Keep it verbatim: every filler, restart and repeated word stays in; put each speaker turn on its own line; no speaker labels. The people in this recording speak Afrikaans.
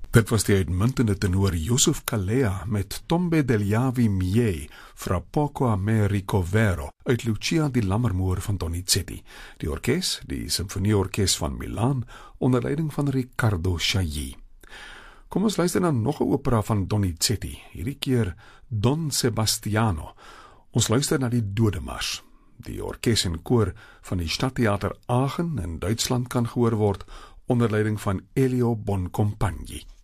Dit was die uitmuntende tenor Joseph Calleja met Tombe del Javi Mie fra poco a me ricovero uit Lucia di Lammermoor van Donizetti. Die orkes, die Symfonieorkes van Milaan, onder leiding van Riccardo Chailly. Kom ons luister na nog 'n opera van Donizetti, hierdie keer Don Sebastiano. Ons luister na die Dodemars. Die orkes en koor van die Stadtheater Aachen in Duitsland kan gehoor word onder leiding van Elio Boncompagni.